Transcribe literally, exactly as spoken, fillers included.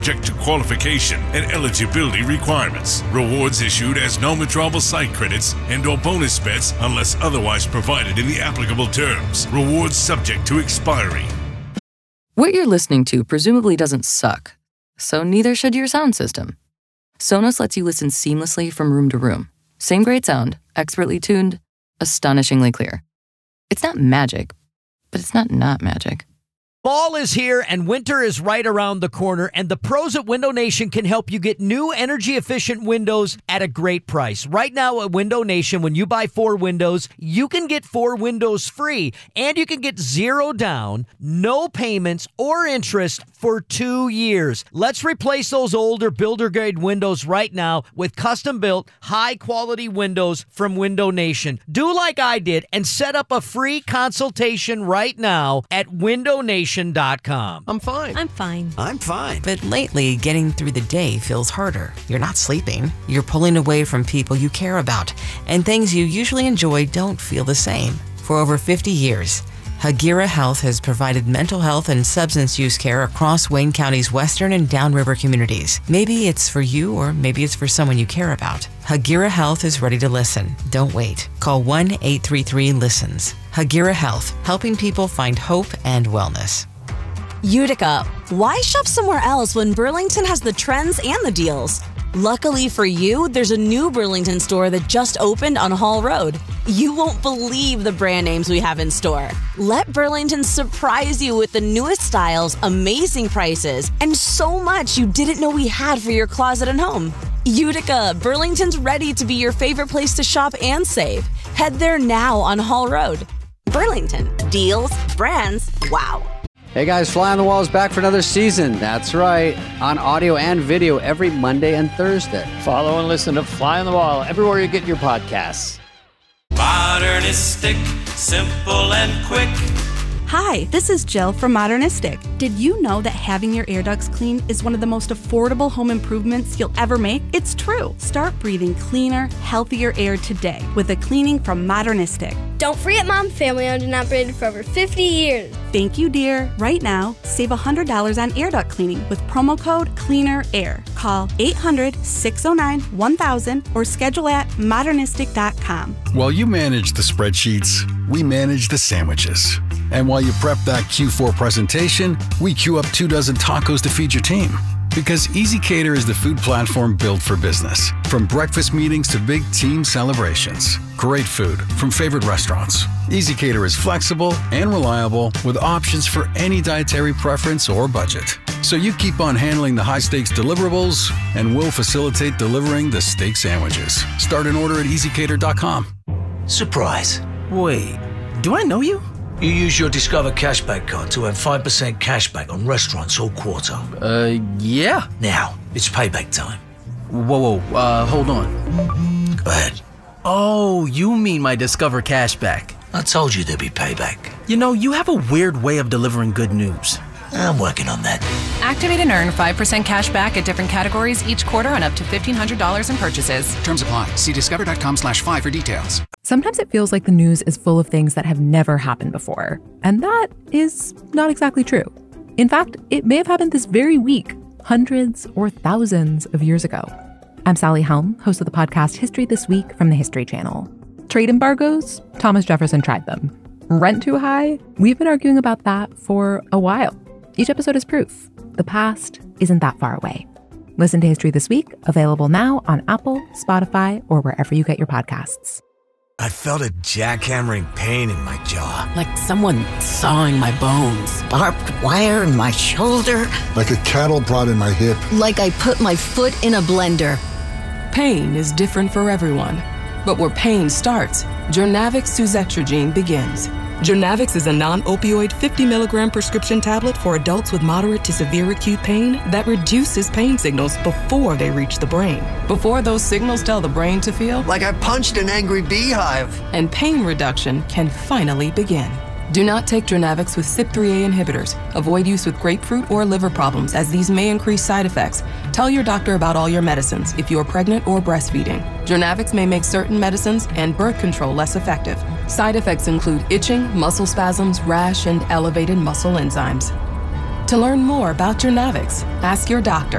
Subject to qualification and eligibility requirements. Rewards issued as non-withdrawable site credits and or bonus bets unless otherwise provided in the applicable terms. Rewards subject to expiry. What you're listening to presumably doesn't suck, so neither should your sound system. Sonos lets you listen seamlessly from room to room. Same great sound, expertly tuned, astonishingly clear. It's not magic, but it's not not magic. Fall is here and winter is right around the corner, and the pros at Window Nation can help you get new energy-efficient windows at a great price. Right now at Window Nation, when you buy four windows, you can get four windows free, and you can get zero down, no payments or interest for two years. Let's replace those older builder-grade windows right now with custom-built, high-quality windows from Window Nation. Do like I did and set up a free consultation right now at window nation dot com. I'm fine. I'm fine. I'm fine. But lately, getting through the day feels harder. You're not sleeping. You're pulling away from people you care about. And things you usually enjoy don't feel the same. For over fifty years, Hagira Health has provided mental health and substance use care across Wayne County's western and downriver communities. Maybe it's for you, or maybe it's for someone you care about. Hagira Health is ready to listen. Don't wait. Call one eight three three listens. Hagira Health, helping people find hope and wellness. Utica, why shop somewhere else when Burlington has the trends and the deals? Luckily for you, there's a new Burlington store that just opened on Hall Road. You won't believe the brand names we have in store. Let Burlington surprise you with the newest styles, amazing prices, and so much you didn't know we had for your closet and home. Utica, Burlington's ready to be your favorite place to shop and save. Head there now on Hall Road. Burlington, deals, brands, wow. Hey guys, Fly on the Wall is back for another season. That's right, on audio and video every Monday and Thursday. Follow and listen to Fly on the Wall everywhere you get your podcasts. Modernistic, simple and quick. Hi, this is Jill from Modernistic. Did you know that having your air ducts cleaned is one of the most affordable home improvements you'll ever make? It's true. Start breathing cleaner, healthier air today with a cleaning from Modernistic. Don't forget Mom, family owned and operated for over fifty years. Thank you, dear. Right now, save one hundred dollars on air duct cleaning with promo code CLEANERAIR. Call eight hundred, six oh nine, one thousand or schedule at modernistic dot com. While you manage the spreadsheets, we manage the sandwiches. And while you prep that Q four presentation, we queue up two dozen tacos to feed your team. Because EasyCater is the food platform built for business. From breakfast meetings to big team celebrations. Great food from favorite restaurants. EasyCater is flexible and reliable with options for any dietary preference or budget. So you keep on handling the high-stakes deliverables, and we'll facilitate delivering the steak sandwiches. Start an order at easy cater dot com. Surprise. Wait, do I know you? You use your Discover Cashback card to earn five percent cashback on restaurants all quarter. Uh, yeah. Now, it's payback time. Whoa, whoa, uh, hold on. Go ahead. Oh, you mean my Discover Cashback. I told you there'd be payback. You know, you have a weird way of delivering good news. I'm working on that. Activate and earn five percent cash back at different categories each quarter on up to fifteen hundred dollars in purchases. Terms apply. See discover dot com slash five for details. Sometimes it feels like the news is full of things that have never happened before. And that is not exactly true. In fact, it may have happened this very week, hundreds or thousands of years ago. I'm Sally Helm, host of the podcast History This Week from the History Channel. Trade embargoes? Thomas Jefferson tried them. Rent too high? We've been arguing about that for a while. Each episode is proof. The past isn't that far away. Listen to History This Week, available now on Apple, Spotify, or wherever you get your podcasts. I felt a jackhammering pain in my jaw. Like someone sawing my bones. Barbed wire in my shoulder. Like a cattle prod in my hip. Like I put my foot in a blender. Pain is different for everyone. But where pain starts, Journavx suzetrigine begins. Journavx is a non-opioid fifty milligram prescription tablet for adults with moderate to severe acute pain that reduces pain signals before they reach the brain. Before those signals tell the brain to feel like I punched an angry beehive. And pain reduction can finally begin. Do not take Journavx with C Y P three A inhibitors. Avoid use with grapefruit or liver problems, as these may increase side effects. Tell your doctor about all your medicines if you are pregnant or breastfeeding. Journavx may make certain medicines and birth control less effective. Side effects include itching, muscle spasms, rash, and elevated muscle enzymes. To learn more about Journavx, ask your doctor